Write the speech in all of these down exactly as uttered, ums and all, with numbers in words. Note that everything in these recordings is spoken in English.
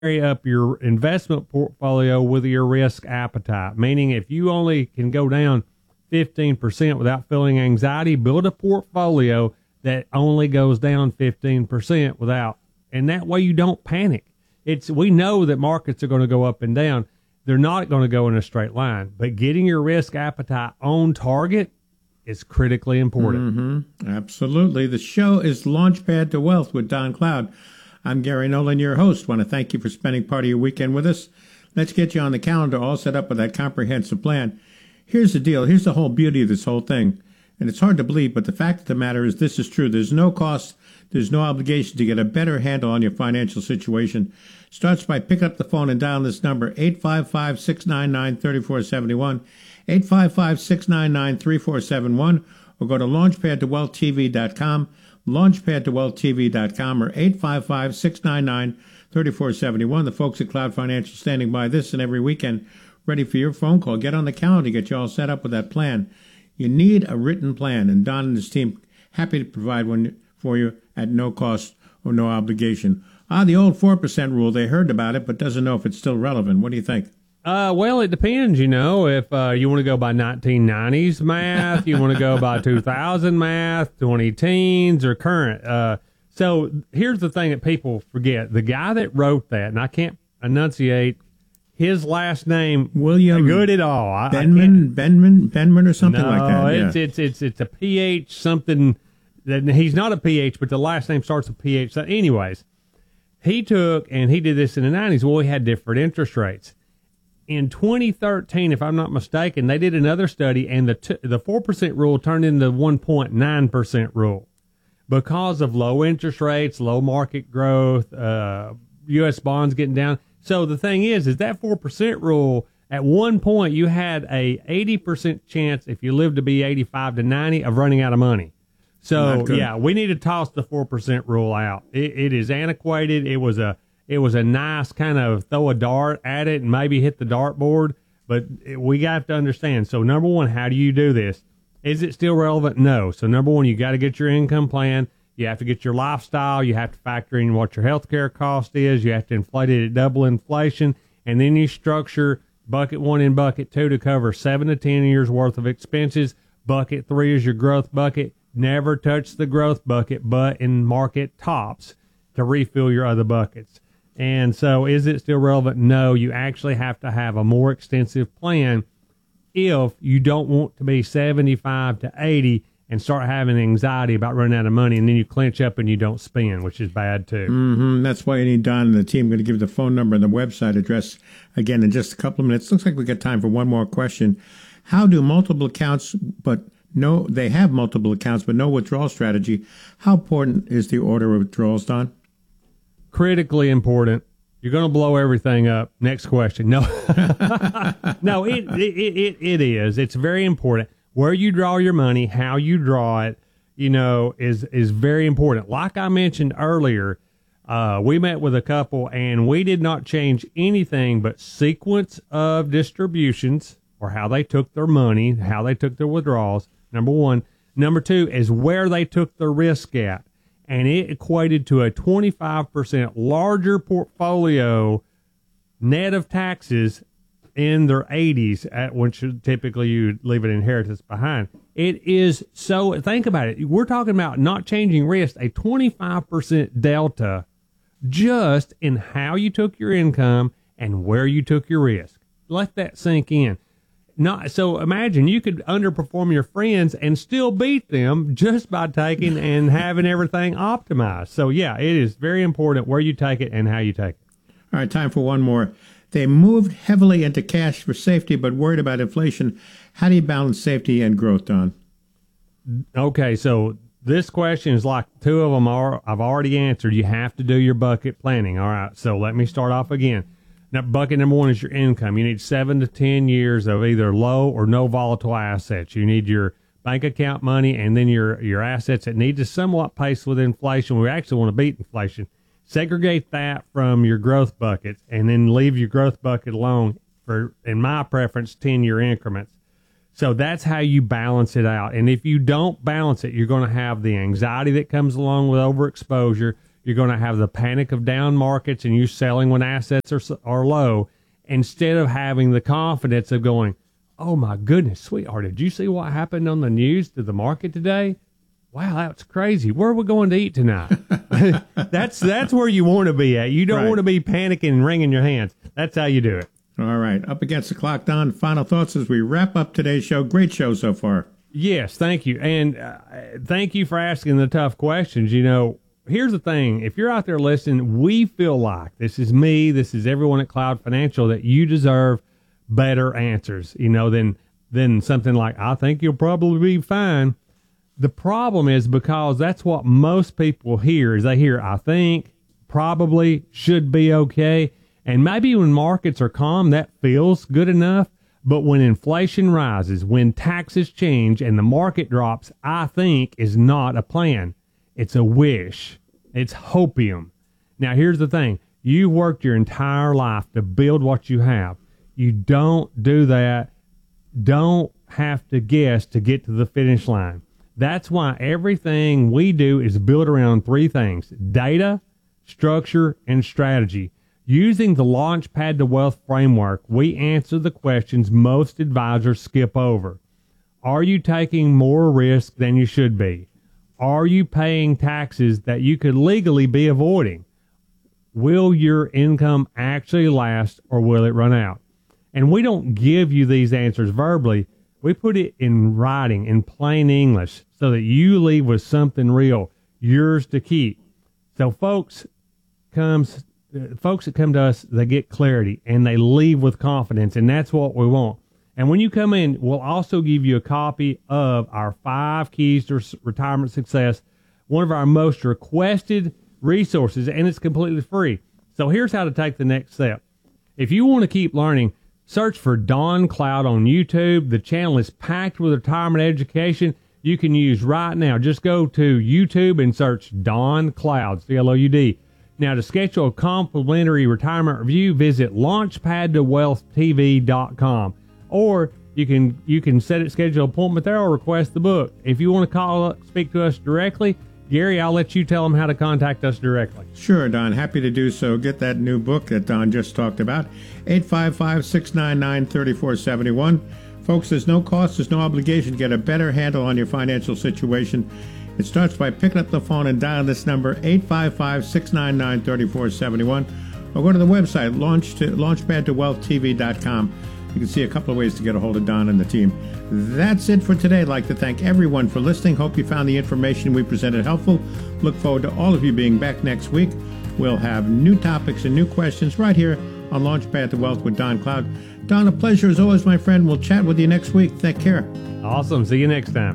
up your investment portfolio with your risk appetite, meaning if you only can go down fifteen percent without feeling anxiety, build a portfolio that only goes down fifteen percent without, and that way you don't panic. It's, we know that markets are going to go up and down. They're not going to go in a straight line, but getting your risk appetite on target is critically important. Mm-hmm. Absolutely. The show is Launchpad to Wealth with Don Cloud. I'm Gary Nolan, your host. Want to thank you for spending part of your weekend with us. Let's get you on the calendar, all set up with that comprehensive plan. Here's the deal. Here's the whole beauty of this whole thing. And it's hard to believe, but the fact of the matter is this is true. There's no cost. There's no obligation to get a better handle on your financial situation. Starts by picking up the phone and dialing this number, eight five five, six nine nine, three four seven one, eight five five, six nine nine, three four seven one, or go to launchpad to wealth t v dot com, launchpad to wealth t v dot com, or eight five five, six nine nine, three four seven one. The folks at Cloud Financial standing by this and every weekend, ready for your phone call. Get on the calendar, get you all set up with that plan. You need a written plan, and Don and his team happy to provide one for you at no cost or no obligation. Ah, the old four percent rule, they heard about it, but doesn't know if it's still relevant. What do you think? Uh, well, it depends, you know, if uh, you want to go by nineteen nineties math, you want to go by two thousand math, twenty teens, or current. Uh, so here's the thing that people forget. The guy that wrote that, and I can't enunciate his last name, William good at all. I, Benman, I Benman, Benman, or something no, like that. It's, yeah. it's it's it's a P H something. That he's not a P H, but the last name starts with P H. So anyways, he took and he did this in the nineties. Well, we had different interest rates. In twenty thirteen, if I'm not mistaken, they did another study, and the t- the four percent rule turned into the one point nine percent rule because of low interest rates, low market growth, uh, U S bonds getting down. So the thing is, is that four percent rule, at one point you had a eighty percent chance, if you lived to be eighty-five to ninety, of running out of money. So, yeah, we need to toss the four percent rule out. It, it is antiquated. It was a it was a nice kind of throw a dart at it and maybe hit the dartboard, but it, we got to understand. So, number one, how do you do this? Is it still relevant? No. So, number one, you got to get your income plan. You have to get your lifestyle. You have to factor in what your health care cost is. You have to inflate it at double inflation, and then you structure bucket one and bucket two to cover seven to ten years worth of expenses. Bucket three is your growth bucket. Never touch the growth bucket, but in market tops to refill your other buckets. And so is it still relevant? No, you actually have to have a more extensive plan if you don't want to be seventy-five to eighty and start having anxiety about running out of money, and then you clinch up and you don't spend, which is bad too. Mm-hmm. That's why you need Don and the team. I'm going to give the phone number and the website address again in just a couple of minutes. Looks like we got time for one more question. How do multiple accounts, but no, they have multiple accounts, but no withdrawal strategy. How important is the order of withdrawals, Don? Critically important. You're going to blow everything up. Next question. No, no, it, it it it is. It's very important. Where you draw your money, how you draw it, you know, is is very important. Like I mentioned earlier, uh, we met with a couple, and we did not change anything but sequence of distributions, or how they took their money, how they took their withdrawals. Number one. Number two is where they took the risk at. And it equated to a twenty-five percent larger portfolio net of taxes in their eighties, at which typically you leave an inheritance behind. It is so, think about it. We're talking about not changing risk, a twenty-five percent delta just in how you took your income and where you took your risk. Let that sink in. Not so imagine you could underperform your friends and still beat them just by taking and having everything optimized. So yeah, it is very important where you take it and how you take it. All right, time for one more. They moved heavily into cash for safety, but worried about inflation. How do you balance safety and growth, Don? Okay, so this question is like two of them are I've already answered. You have to do your bucket planning. All right, so let me start off again. Now, bucket number one is your income. You need seven to ten years of either low or no volatile assets. You need your bank account money and then your, your assets that need to somewhat pace with inflation. We actually want to beat inflation. Segregate that from your growth buckets and then leave your growth bucket alone for, in my preference, ten-year increments. So that's how you balance it out. And if you don't balance it, you're going to have the anxiety that comes along with overexposure. You're going to have the panic of down markets and you selling when assets are, are low, instead of having the confidence of going, oh my goodness, sweetheart, did you see what happened on the news to the market today? Wow, that's crazy. Where are we going to eat tonight? that's that's where you want to be at. You don't Right. want to be panicking and wringing your hands. That's how you do it. All right. Up against the clock, Don. Final thoughts as we wrap up today's show. Great show so far. Yes, thank you. And uh, thank you for asking the tough questions. You know, here's the thing. If you're out there listening, we feel like, this is me, this is everyone at Cloud Financial, that you deserve better answers, you know, than, than something like, I think you'll probably be fine. The problem is because that's what most people hear is they hear, I think, probably, should be okay. And maybe when markets are calm, that feels good enough. But when inflation rises, when taxes change and the market drops, I think is not a plan. It's a wish. It's hopium. Now, here's the thing. You worked your entire life to build what you have. You don't do that. Don't have to guess to get to the finish line. That's why everything we do is built around three things: data, structure, and strategy. Using the Launchpad to Wealth framework, we answer the questions most advisors skip over. Are you taking more risk than you should be? Are you paying taxes that you could legally be avoiding? Will your income actually last, or will it run out? And we don't give you these answers verbally. We put it in writing, in plain English, so that you leave with something real, yours to keep. So folks comes, uh, folks that come to us, they get clarity and they leave with confidence, and that's what we want. And when you come in, we'll also give you a copy of our five keys to retirement success, one of our most requested resources, and it's completely free. So here's how to take the next step. If you want to keep learning, search for Don Cloud on YouTube. The channel is packed with retirement education you can use right now. Just go to YouTube and search Don Cloud, C L O U D. Now, to schedule a complimentary retirement review, visit launchpad to wealth t v dot com. Or you can you can set it, schedule an appointment there, or request the book. If you want to call up, speak to us directly, Gary, I'll let you tell them how to contact us directly. Sure, Don. Happy to do so. Get that new book that Don just talked about. eight five five, six nine nine, three four seven one. Folks, there's no cost, there's no obligation to get a better handle on your financial situation. It starts by picking up the phone and dialing this number, eight five five, six nine nine, three four seven one, or go to the website, launch to, launchpad to wealth t v dot com. You can see a couple of ways to get a hold of Don and the team. That's it for today. I'd like to thank everyone for listening. Hope you found the information we presented helpful. Look forward to all of you being back next week. We'll have new topics and new questions right here on Launchpad to Wealth with Don Cloud. Don, a pleasure as always, my friend. We'll chat with you next week. Take care. Awesome. See you next time.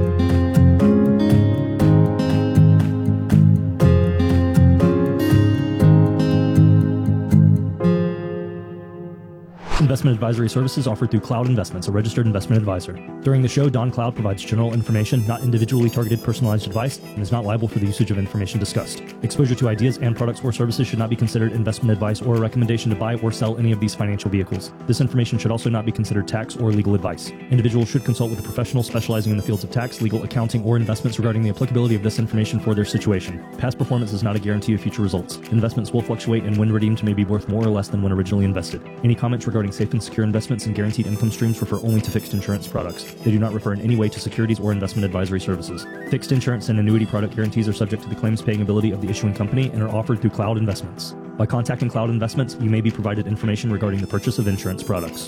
Investment advisory services offered through Cloud Investments, a registered investment advisor. During the show, Don Cloud provides general information, not individually targeted personalized advice, and is not liable for the usage of information discussed. Exposure to ideas and products or services should not be considered investment advice or a recommendation to buy or sell any of these financial vehicles. This information should also not be considered tax or legal advice. Individuals should consult with a professional specializing in the fields of tax, legal, accounting, or investments regarding the applicability of this information for their situation. Past performance is not a guarantee of future results. Investments will fluctuate, and when redeemed may be worth more or less than when originally invested. Any comments regarding safe and secure investments and guaranteed income streams refer only to fixed insurance products. They do not refer in any way to securities or investment advisory services. Fixed insurance and annuity product guarantees are subject to the claims paying ability of the issuing company and are offered through Cloud Investments. By contacting Cloud Investments, you may be provided information regarding the purchase of insurance products.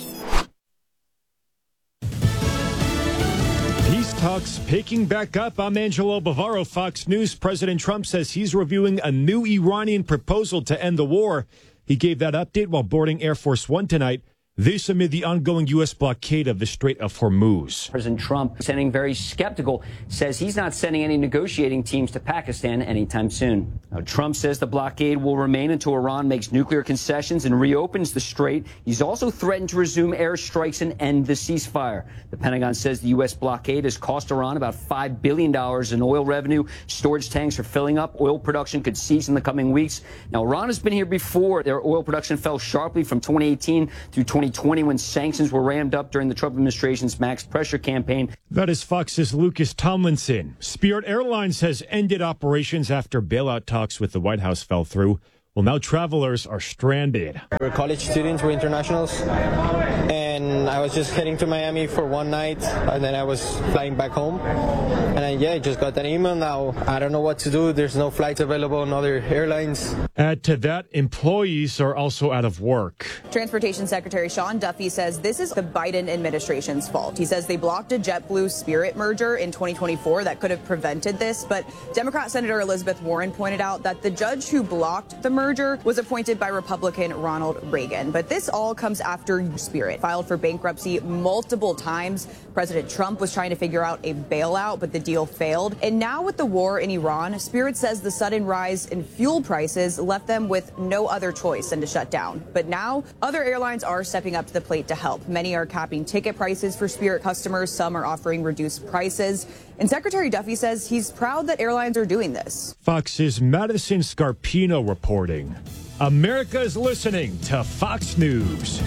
Peace talks picking back up. I'm Angelo Bavaro, Fox News. President Trump says he's reviewing a new Iranian proposal to end the war. He gave that update while boarding Air Force One tonight. This amid the ongoing U S blockade of the Strait of Hormuz. President Trump, sounding very skeptical, says he's not sending any negotiating teams to Pakistan anytime soon. Now, Trump says the blockade will remain until Iran makes nuclear concessions and reopens the strait. He's also threatened to resume airstrikes and end the ceasefire. The Pentagon says the U S blockade has cost Iran about five billion dollars in oil revenue. Storage tanks are filling up. Oil production could cease in the coming weeks. Now, Iran has been here before. Their oil production fell sharply from twenty eighteen through twenty twenty twenty when sanctions were rammed up during the Trump administration's max pressure campaign. That is Fox's Lucas Tomlinson. Spirit Airlines has ended operations after bailout talks with the White House fell through. Well, now travelers are stranded. We're college students, we're internationals, and I was just heading to Miami for one night, and then I was flying back home. And I, yeah, I just got that email now. I don't know what to do. There's no flights available on other airlines. Add to that, employees are also out of work. Transportation Secretary Sean Duffy says this is the Biden administration's fault. He says they blocked a JetBlue Spirit merger in twenty twenty-four that could have prevented this. But Democrat Senator Elizabeth Warren pointed out that the judge who blocked the merger was appointed by Republican Ronald Reagan. But this all comes after Spirit filed for bankruptcy multiple times. President Trump was trying to figure out a bailout, but the deal failed. And now with the war in Iran, Spirit says the sudden rise in fuel prices left them with no other choice than to shut down. But now other airlines are stepping up to the plate to help. Many are capping ticket prices for Spirit customers. Some are offering reduced prices. And Secretary Duffy says he's proud that airlines are doing this. Fox's Madison Scarpino reporting. America is listening to Fox News.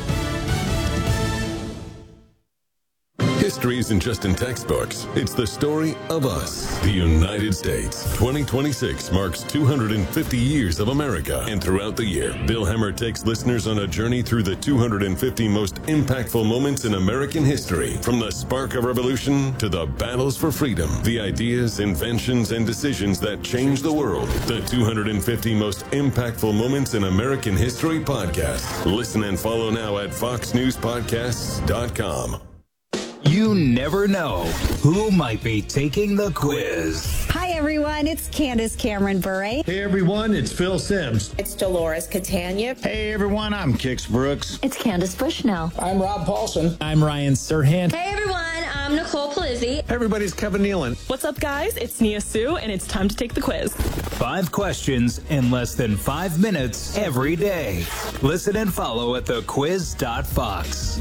History isn't just in textbooks. It's the story of us, the United States. twenty twenty-six marks two hundred fifty years of America. And throughout the year, Bill Hemmer takes listeners on a journey through the two hundred fifty most impactful moments in American history. From the spark of revolution to the battles for freedom, the ideas, inventions, and decisions that changed the world. The two hundred fifty most impactful moments in American history podcast. Listen and follow now at fox news podcasts dot com. You never know who might be taking the quiz. Hi, everyone. It's Candace Cameron Bure. Hey, everyone. It's Phil Sims. It's Dolores Catania. Hey, everyone. I'm Kix Brooks. It's Candace Bushnell. I'm Rob Paulson. I'm Ryan Serhant. Hey, everyone. I'm Nicole Polizzi. Hey, everybody. It's Kevin Nealon. What's up, guys? It's Nia Sue, and it's time to take the quiz. Five questions in less than five minutes every day. Listen and follow at the quiz dot fox.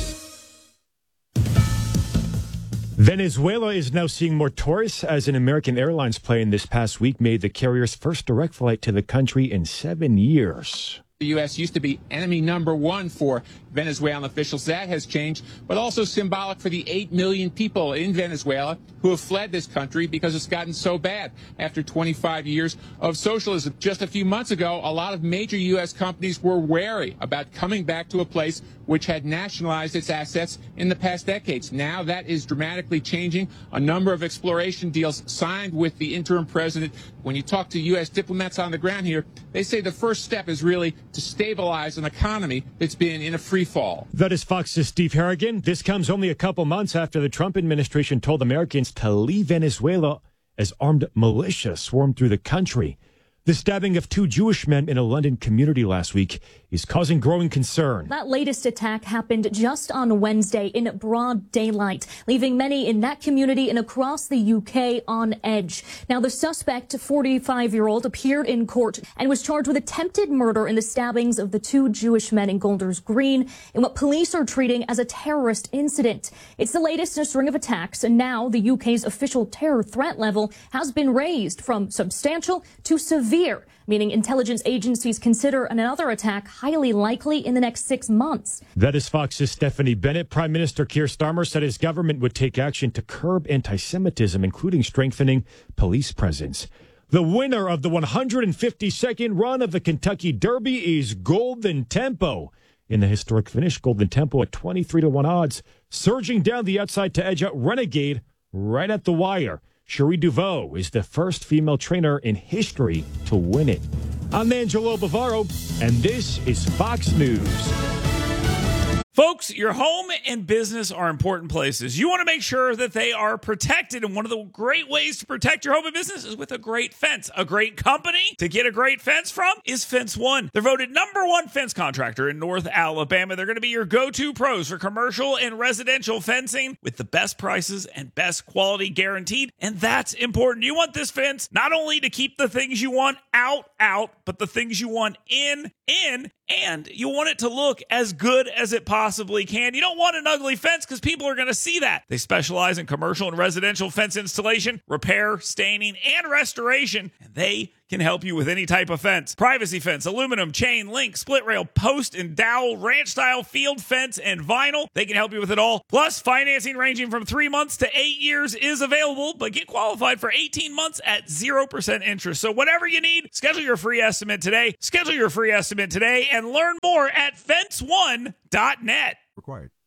Venezuela is now seeing more tourists as an American Airlines plane this past week made the carrier's first direct flight to the country in seven years. The U S used to be enemy number one for Venezuelan officials. That has changed, but also symbolic for the eight million people in Venezuela who have fled this country because it's gotten so bad after twenty-five years of socialism. Just a few months ago, a lot of major U S companies were wary about coming back to a place which had nationalized its assets in the past decades. Now that is dramatically changing. A number of exploration deals signed with the interim president. When you talk to U S diplomats on the ground here, they say the first step is really to stabilize an economy that's been in a free fall. That is Fox's Steve Harrigan. This comes only a couple months after the Trump administration told Americans to leave Venezuela as armed militia swarmed through the country. The stabbing of two Jewish men in a London community last week is causing growing concern. That latest attack happened just on Wednesday in broad daylight, leaving many in that community and across the U K on edge. Now, the suspect, forty-five-year-old, appeared in court and was charged with attempted murder in the stabbings of the two Jewish men in Golders Green in what police are treating as a terrorist incident. It's the latest in a string of attacks, and now the U K's official terror threat level has been raised from substantial to severe, meaning intelligence agencies consider another attack highly likely in the next six months. That is Fox's Stephanie Bennett. Prime Minister Keir Starmer said his government would take action to curb anti-Semitism, including strengthening police presence. The winner of the one hundred fifty-second run of the Kentucky Derby is Golden Tempo. In the historic finish, Golden Tempo at twenty-three to one odds, surging down the outside to edge out Renegade right at the wire. Cherie Duveau is the first female trainer in history to win it. I'm Angelo Bavaro, and this is Fox News. Folks, your home and business are important places. You want to make sure that they are protected, and one of the great ways to protect your home and business is with a great fence. A great company to get a great fence from is Fence One. They're voted number one fence contractor in North Alabama. They're going to be your go-to pros for commercial and residential fencing with the best prices and best quality guaranteed, and that's important. You want this fence not only to keep the things you want out, out, but the things you want in, in, and you want it to look as good as it possibly can. You don't want an ugly fence because people are going to see that. They specialize in commercial and residential fence installation, repair, staining, and restoration, and they can help you with any type of fence. Privacy fence, aluminum, chain, link, split rail, post and dowel, ranch style, field fence, and vinyl. They can help you with it all. Plus, financing ranging from three months to eight years is available, but get qualified for eighteen months at zero percent interest. So whatever you need, schedule your free estimate today. Schedule your free estimate today and learn more at fence one dot net. Required.